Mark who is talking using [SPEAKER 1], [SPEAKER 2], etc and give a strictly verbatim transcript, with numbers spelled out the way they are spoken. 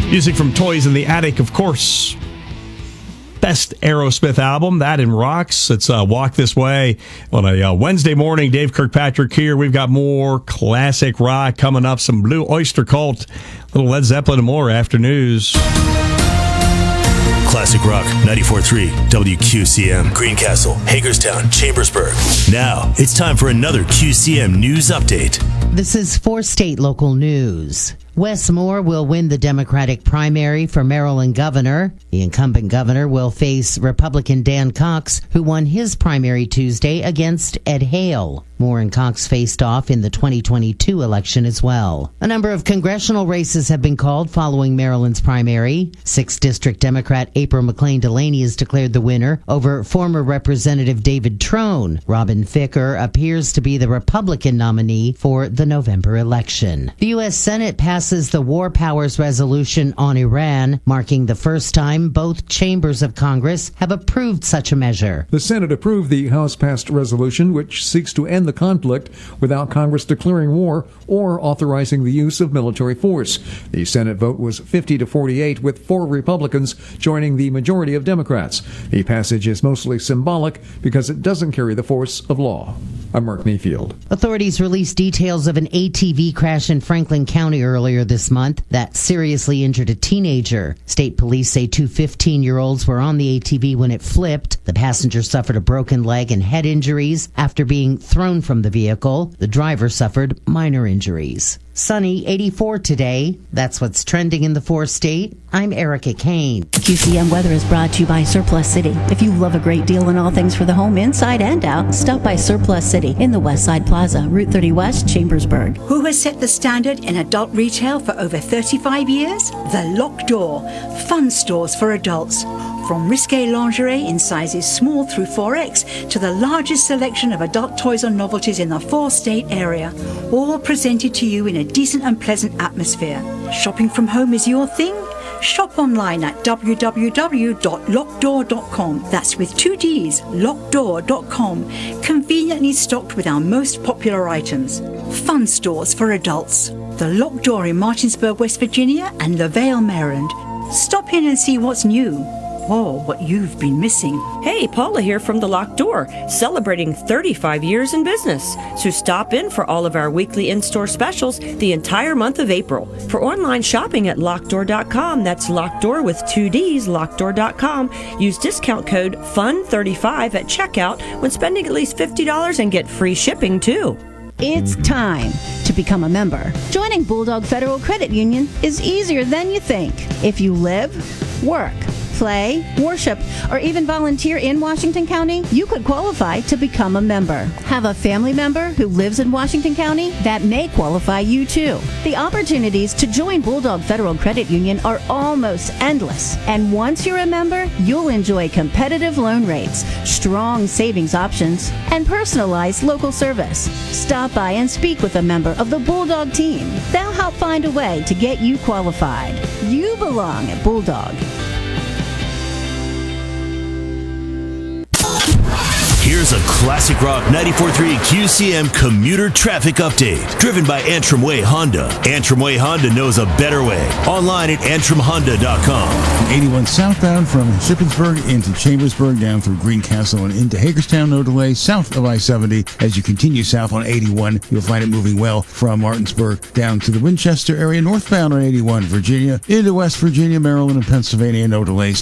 [SPEAKER 1] Music from Toys in the Attic, of course. Best Aerosmith album, that and Rocks. It's uh, Walk This Way on a uh, Wednesday morning. Dave Kirkpatrick here. We've got more classic rock coming up, some Blue Oyster Cult, little Led Zeppelin, and more after news.
[SPEAKER 2] Classic Rock ninety-four point three W Q C M, Greencastle, Hagerstown, Chambersburg. Now it's time for another Q C M News Update.
[SPEAKER 3] This is for state local news. Wes Moore will win the Democratic primary for Maryland governor. The incumbent governor will face Republican Dan Cox, who won his primary Tuesday against Ed Hale. Moore and Cox faced off in the twenty twenty-two election as well. A number of congressional races have been called following Maryland's primary. sixth District Democrat April McLean Delaney is declared the winner over former Representative David Trone. Robin Ficker appears to be the Republican nominee for the November election. The U S Senate passed the War Powers Resolution on Iran, marking the first time both chambers of Congress have approved such a measure.
[SPEAKER 4] The Senate approved the House-passed resolution, which seeks to end the conflict without Congress declaring war or authorizing the use of military force. The Senate vote was fifty to forty-eight, with four Republicans joining the majority of Democrats. The passage is mostly symbolic because it doesn't carry the force of law. I'm Mark Mayfield.
[SPEAKER 3] Authorities released details of an A T V crash in Franklin County earlier this month that seriously injured a teenager. State police say two fifteen-year-olds were on the A T V when it flipped. The passenger suffered a broken leg and head injuries after being thrown from the vehicle. The driver suffered minor injuries. Sunny, eighty-four today. That's what's trending in the four-state. I'm Erica Kane.
[SPEAKER 5] Q C M Weather is brought to you by Surplus City. If you love a great deal on all things for the home, inside and out, stop by Surplus City in the West Side Plaza, Route thirty West, Chambersburg.
[SPEAKER 6] Who has set the standard in adult retail for over thirty-five years? The Locked Door. Fun stores for adults. From risque lingerie in sizes small through four X to the largest selection of adult toys and novelties in the four-state area, all presented to you in a decent and pleasant atmosphere. Shopping from home is your thing? Shop online at w w w dot locked door dot com. That's with two D's, locked door dot com. Conveniently stocked with our most popular items. Fun stores for adults. The Locked Door in Martinsburg, West Virginia and LaVale, Maryland. Stop in and see what's new. Or what you've been missing.
[SPEAKER 7] Hey, Paula here from The Locked Door, celebrating thirty-five years in business. So stop in for all of our weekly in-store specials the entire month of April. For online shopping at locked door dot com, that's Locked Door with two D's, locked door dot com. Use discount code F U N thirty-five at checkout when spending at least fifty dollars and get free shipping too.
[SPEAKER 5] It's time to become a member. Joining Bulldog Federal Credit Union is easier than you think. If you live, work, play, worship, or even volunteer in Washington County, you could qualify to become a member. Have a family member who lives in Washington County? That may qualify you too. The opportunities to join Bulldog Federal Credit Union are almost endless. And once you're a member, you'll enjoy competitive loan rates, strong savings options, and personalized local service. Stop by and speak with a member of the Bulldog team. They'll help find a way to get you qualified. You belong at Bulldog.
[SPEAKER 2] Here's a Classic Rock ninety-four point three Q C M commuter traffic update, driven by Antrim Way Honda. Antrim Way Honda knows a better way. Online at antrim honda dot com.
[SPEAKER 8] eighty-one southbound from Shippensburg into Chambersburg, down through Greencastle and into Hagerstown, no delay. South of I seventy, as you continue south on eighty-one, you'll find it moving well from Martinsburg down to the Winchester area. Northbound on eighty-one, Virginia into West Virginia, Maryland, and Pennsylvania, no delays.